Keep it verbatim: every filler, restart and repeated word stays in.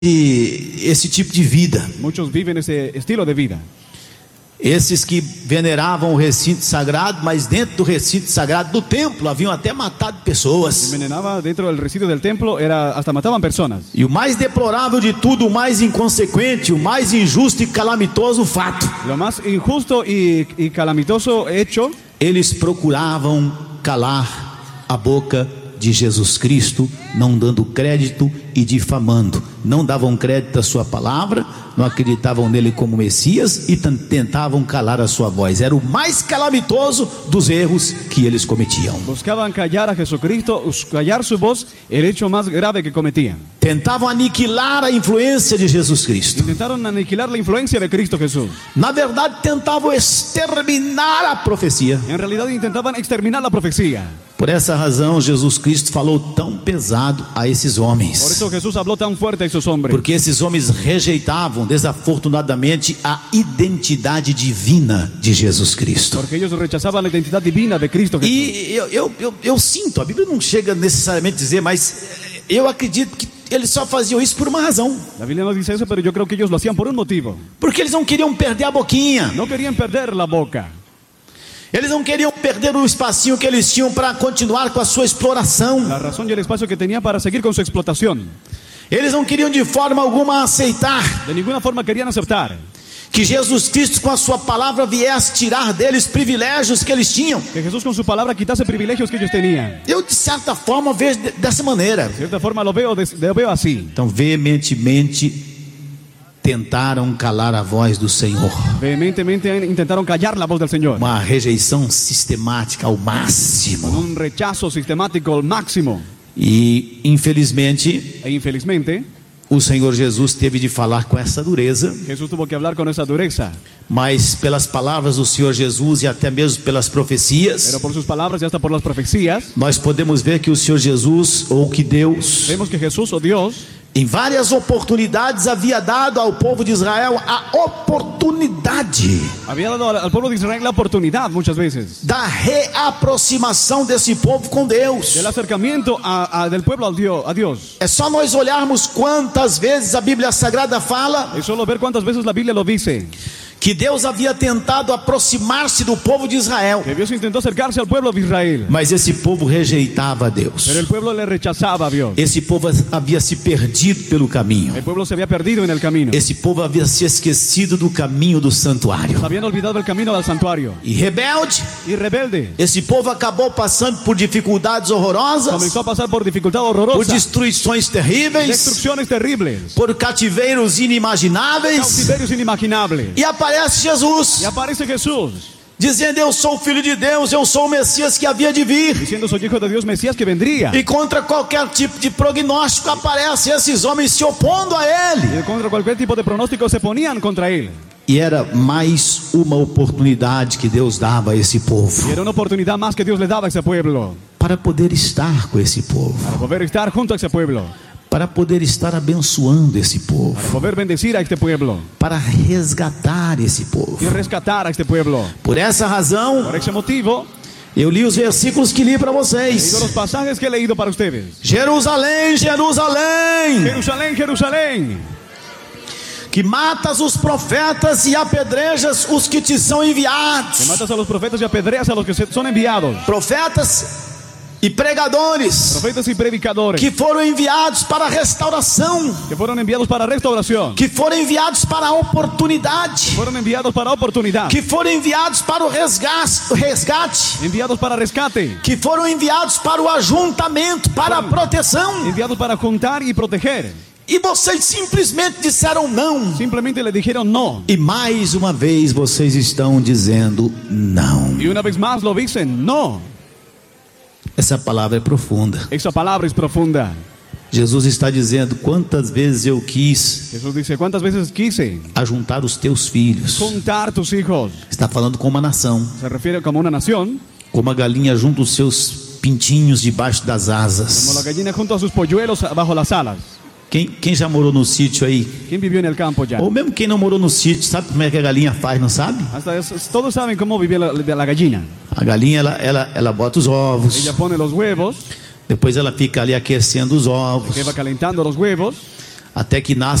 esse tipo de vida. Muchos viven ese estilo de vida. Esses que veneravam o recinto sagrado, mas dentro do recinto sagrado do templo haviam até matado pessoas. Envenenaba dentro del recinto del templo, era hasta mataban personas. E o mais deplorável de tudo, o mais inconsequente, o mais injusto e calamitoso fato: Lo más injusto y, y calamitoso hecho, eles procuravam calar a boca de Jesus Cristo, não dando crédito e difamando. Não davam crédito à sua palavra, não acreditavam nele como Messias e tentavam calar a sua voz. Era o mais calamitoso dos erros que eles cometiam. buscaban callar a Jesucristo, callar su voz, el hecho más grave que cometían. Tentavam aniquilar a influência de Jesus Cristo. Intentaron aniquilar la influencia de Cristo Jesús. Na verdade, tentavam exterminar a profecia. En realidad intentaban exterminar la profecía. Por essa razão, Jesus Cristo falou tão pesado a esses Por homens. eso Jesús habló tan fuerte a esos hombres. Porque esses homens rejeitavam, desafortunadamente, a identidade divina de Jesus Cristo. Porque ellos rechazaban la identidad divina de Cristo Jesús. E eu, eu, eu, eu sinto, a Bíblia não chega necessariamente a dizer, mas eu acredito que eles só faziam isso por uma razão. La Biblia no dice eso, pero yo creo que ellos lo hacían por un motivo. Porque eles não queriam perder a boquinha. No querían perder la boca. Eles não queriam perder o espacinho que eles tinham para continuar com a sua exploração. La razón y el espacio que tenía para seguir con su explotación. Eles não queriam de forma alguma aceitar De ninguna forma querían aceptar que Jesus Cristo com a sua palavra viesse tirar deles privilégios que eles tinham. que Jesús con su palabra quitase privilegios que ellos tenían. Eu, de certa forma, vejo de- dessa maneira. De cierta forma lo veo, des- lo veo así. Então, veementemente tentaram calar a voz do Senhor. Vehementemente intentaron callar la voz del Señor. Uma rejeição sistemática ao máximo. Un rechazo sistemático al máximo. E, infelizmente, E infelizmente, o Senhor Jesus teve de falar com essa dureza. Jesús tuvo que hablar con esa dureza. Mas pelas palavras do Senhor Jesus e até mesmo pelas profecias, Pero por sus palabras y hasta por las profecías, nós podemos ver que o Senhor Jesus, ou que Deus, vemos que Jesús o Dios em várias oportunidades havia dado ao povo de Israel a oportunidade había dado al, al pueblo de Israel la oportunidad muchas veces da reaproximação desse povo com Deus. del acercamiento a, a- del pueblo al Dios, a Dios. É só nós olharmos quantas vezes a Bíblia Sagrada fala Es solo ver cuántas veces la Biblia lo dice. que Deus havia tentado aproximar-se do povo de Israel, Que Dios intentó acercarse al pueblo de Israel, mas esse povo rejeitava a Deus. pero el pueblo le rechazaba a Dios. Esse povo havia se perdido pelo caminho. El pueblo se había perdido en el camino. Esse povo havia se esquecido do caminho do santuário. Se habían olvidado el camino del santuario. E rebelde, Y rebelde, esse povo acabou passando por dificuldades horrorosas, comenzó a pasar por dificultades por horrorosas, destruições terríveis, destrucciones terribles, por cativeiros inimagináveis. cautiverios inimaginables. E aparece Jesus, Y aparece Jesús dizendo: eu sou o Filho de Deus, eu sou o Messias que havia de vir. diciendo: soy hijo de Dios, Mesías que vendría. E contra qualquer tipo de prognóstico aparecem esses homens se opondo a ele. Y contra cualquier tipo de pronóstico se ponían contra él. E era mais uma oportunidade que Deus dava a esse povo, Y era una oportunidad más que Dios le daba a ese pueblo, para poder estar com esse povo, para poder estar junto a ese pueblo, para poder estar abençoando esse povo, para poder bendecir a este pueblo para resgatar esse povo. y rescatar a este pueblo. Por essa razão, Por ese motivo, eu li os versículos que li para he leído vocês. los pasajes que he leído para ustedes. Jerusalém, Jerusalém, Jerusalén, Jerusalén, que matas os profetas e apedrejas os que te são que enviados. matas a los profetas y apedreas a los que se- son enviados. Profetas e pregadores Profetas y predicadores que foram enviados para a restauração, que fueron enviados para restauración, que foram enviados para a oportunidade, fueron enviados para oportunidad, que foram enviados para o resgate, o resgate, enviados para rescate, que foram enviados para o ajuntamento, para a proteção. enviados para juntar y proteger. E vocês simplesmente disseram não. Simplemente le dijeron no. E mais uma vez vocês estão dizendo não. Y una vez más lo dicen no. Essa palavra é profunda. Esa palabra es profunda. Jesus está dizendo: quantas vezes eu quis Jesús dice: ¿cuántas veces quise ajuntar os teus filhos? juntar tus hijos? Está falando com uma nação, Se refiere como una nación, como a galinha junta os seus pintinhos debaixo das como la asas. gallina junto a sus polluelos bajo las alas. Quem, quem já morou no sítio aí? ¿Quién vivió en el campo ya? Ou mesmo quem não morou no sítio, sabe como é que a galinha faz, não sabe? Hasta es- todos saben cómo vive la, la gallina. A galinha, ela, ela, ela bota os ovos, Ella pone los huevos, depois ela fica ali aquecendo os ovos. que va calentando los huevos. até que nasça